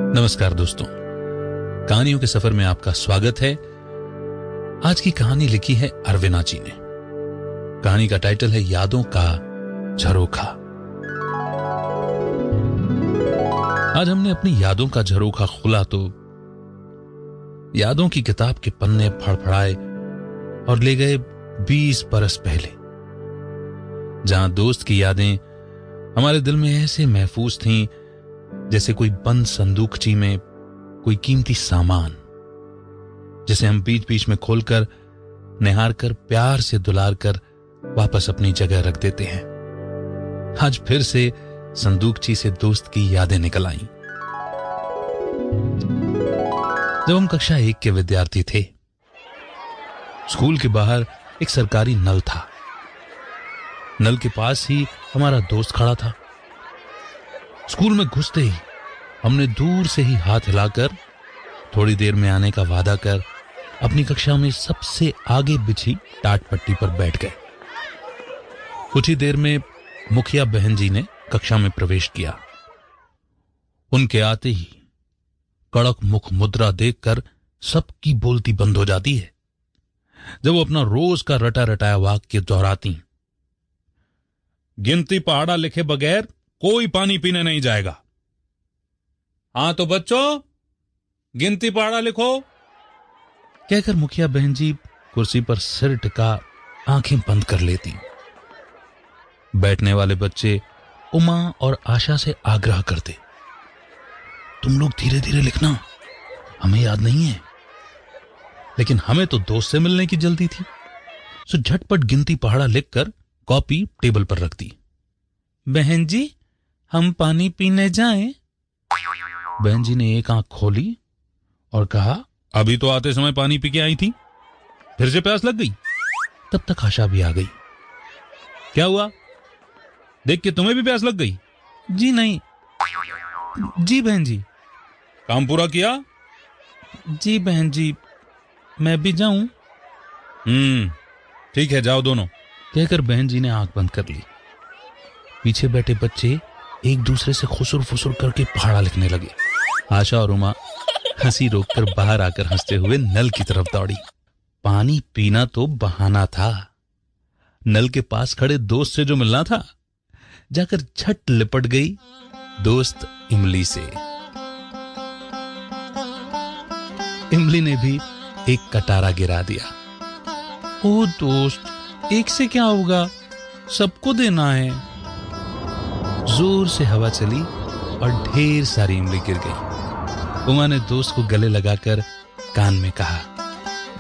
नमस्कार दोस्तों, कहानियों के सफर में आपका स्वागत है। आज की कहानी लिखी है अरविनाजी ने। कहानी का टाइटल है यादों का झरोखा। आज हमने अपनी यादों का झरोखा खोला तो यादों की किताब के पन्ने फड़फड़ाए और ले गए 20 बरस पहले, जहां दोस्त की यादें हमारे दिल में ऐसे महफूज थीं जैसे कोई बंद संदूकची में कोई कीमती सामान, जिसे हम बीच बीच में खोलकर, निहार कर, प्यार से दुलार कर वापस अपनी जगह रख देते हैं। आज फिर से संदूकची से दोस्त की यादें निकल आईं। जब हम कक्षा 1 के विद्यार्थी थे, स्कूल के बाहर एक सरकारी नल था। नल के पास ही हमारा दोस्त खड़ा था। स्कूल में घुसते ही हमने दूर से ही हाथ हिलाकर थोड़ी देर में आने का वादा कर अपनी कक्षा में सबसे आगे बिछी टाट पट्टी पर बैठ गए। कुछ ही देर में मुखिया बहन जी ने कक्षा में प्रवेश किया। उनके आते ही कड़क मुख मुद्रा देखकर सबकी बोलती बंद हो जाती है। जब वो अपना रोज का रटा रटाया वाक्य दोहराती, गिनती पहाड़ा लिखे बगैर कोई पानी पीने नहीं जाएगा। हाँ तो बच्चों, गिनती पहाड़ा लिखो, कहकर मुखिया बहन जी कुर्सी पर सिर टिका आंखें बंद कर लेती। बैठने वाले बच्चे उमा और आशा से आग्रह करते, तुम लोग धीरे धीरे लिखना, हमें याद नहीं है। लेकिन हमें तो दोस्त से मिलने की जल्दी थी, सो झटपट गिनती पहाड़ा लिखकर कॉपी टेबल पर रख दी। बहन जी, हम पानी पीने जाएं? बहन जी ने एक आंख खोली और कहा, अभी तो आते समय पानी पी के आई थी, फिर से प्यास लग गई। तब तक आशा भी आ गई। क्या हुआ, देख के तुम्हें भी प्यास लग गई? जी नहीं। जी बहन जी। काम पूरा किया? जी बहन जी। मैं भी जाऊं? ठीक है, जाओ दोनों, कहकर बहन जी ने आंख बंद कर ली। पीछे बैठे बच्चे एक दूसरे से खुसुर फुसुर करके पहाड़ा लिखने लगे। आशा और उमा हंसी रोककर बाहर आकर हंसते हुए नल की तरफ दौड़ी। पानी पीना तो बहाना था, नल के पास खड़े दोस्त से जो मिलना था, जाकर झट लिपट गई दोस्त इमली से। इमली ने भी एक कटारा गिरा दिया। ओ दोस्त, एक से क्या होगा, सबको देना है। जोर से हवा चली और ढेर सारी इमली गिर गई। उमा ने दोस्त को गले लगाकर कान में कहा,